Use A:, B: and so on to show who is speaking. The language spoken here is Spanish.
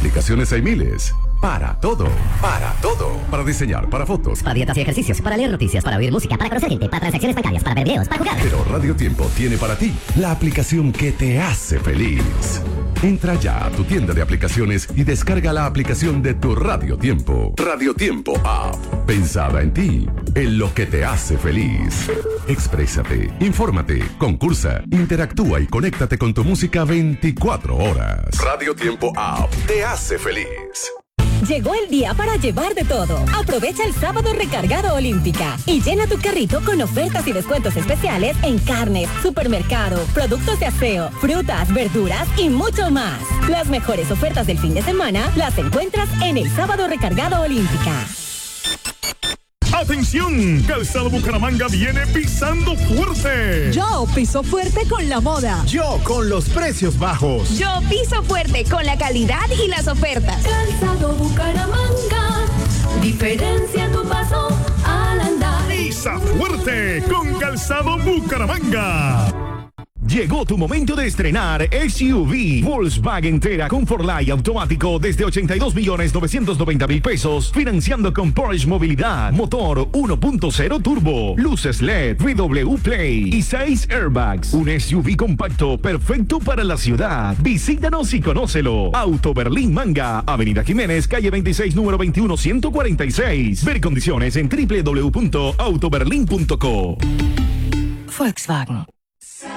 A: Aplicaciones hay miles. Para todo. Para diseñar, para fotos,
B: para dietas y ejercicios, para leer noticias, para oír música, para conocer gente, para transacciones bancarias, para ver videos, para jugar.
A: Pero Radio Tiempo tiene para ti la aplicación que te hace feliz. Entra ya a tu tienda de aplicaciones y descarga la aplicación de tu Radio Tiempo. Radio Tiempo App. Pensada en ti, en lo que te hace feliz. Exprésate, infórmate, concursa, interactúa y conéctate con tu música 24 horas. Radio Tiempo App te hace feliz.
C: Llegó el día para llevar de todo. Aprovecha el sábado recargado Olímpica y llena tu carrito con ofertas y descuentos especiales en carnes, supermercado, productos de aseo, frutas, verduras y mucho más. Las mejores ofertas del fin de semana las encuentras en el sábado recargado Olímpica.
D: ¡Atención! Calzado Bucaramanga viene pisando fuerte.
E: Yo piso fuerte con la moda.
F: Yo con los precios bajos.
G: Yo piso fuerte con la calidad y las ofertas.
H: Calzado Bucaramanga, diferencia tu paso al andar.
D: Pisa fuerte con Calzado Bucaramanga.
I: Llegó tu momento de estrenar SUV Volkswagen Tera Comfortline automático desde 82.990.000 pesos, financiando con Porsche Movilidad, motor 1.0 turbo, luces LED, VW Play y 6 airbags. Un SUV compacto perfecto para la ciudad. Visítanos y conócelo. Auto Berlín Manga, Avenida Jiménez, calle 26, número 21, 146. Ver condiciones en www.autoberlin.co.
C: Volkswagen.